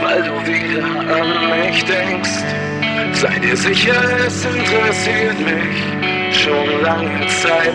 weil du wieder an mich denkst. Sei dir sicher, es interessiert mich schon lange Zeit.